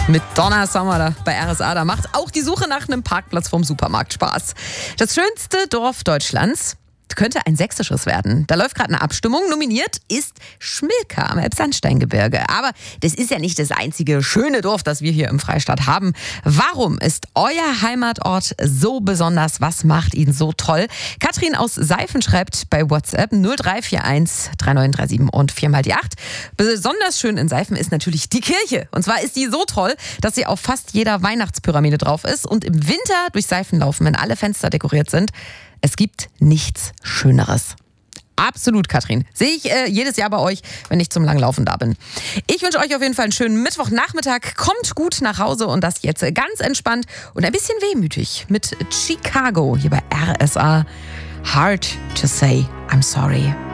Mit Donna Summer da bei RSA, da macht auch die Suche nach einem Parkplatz vom Supermarkt Spaß. Das schönste Dorf Deutschlands könnte ein sächsisches werden. Da läuft gerade eine Abstimmung. Nominiert ist Schmilka am Elbsandsteingebirge. Aber das ist ja nicht das einzige schöne Dorf, das wir hier im Freistaat haben. Warum ist euer Heimatort so besonders? Was macht ihn so toll? Katrin aus Seifen schreibt bei WhatsApp 0341 3937 und 4x8. Besonders schön in Seifen ist natürlich die Kirche. Und zwar ist die so toll, dass sie auf fast jeder Weihnachtspyramide drauf ist und im Winter durch Seifen laufen, wenn alle Fenster dekoriert sind. Es gibt nichts Schöneres. Absolut, Katrin. Sehe ich jedes Jahr bei euch, wenn ich zum Langlaufen da bin. Ich wünsche euch auf jeden Fall einen schönen Mittwochnachmittag. Kommt gut nach Hause und das jetzt ganz entspannt und ein bisschen wehmütig mit Chicago hier bei RSA. Hard to say I'm sorry.